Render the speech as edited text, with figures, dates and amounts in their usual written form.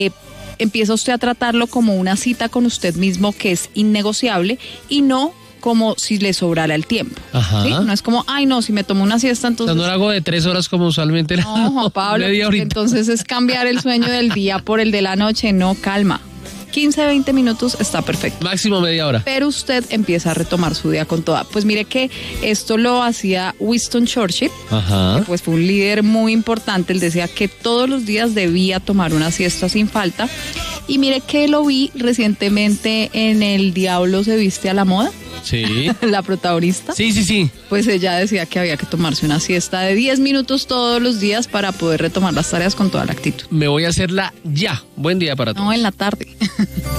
empieza usted a tratarlo como una cita con usted mismo que es innegociable y no como si le sobrara el tiempo. Ajá. ¿Sí? No es como, ay no, si me tomo una siesta entonces... O sea, no lo hago de 3 horas como usualmente. No, Juan Pablo, media horita. entonces es cambiar el sueño del día por el de la noche. No, calma. 15, 20 minutos está perfecto. Máximo media hora. Pero usted empieza a retomar su día con toda. Pues mire que esto lo hacía Winston Churchill, Ajá. que pues fue un líder muy importante. Él decía que todos los días debía tomar una siesta sin falta. Y mire que lo vi recientemente en El Diablo se viste a la moda. Sí. La protagonista. Sí. Pues ella decía que había que tomarse una siesta de 10 minutos todos los días para poder retomar las tareas con toda la actitud. Me voy a hacerla ya. Buen día para todos. No, en la tarde.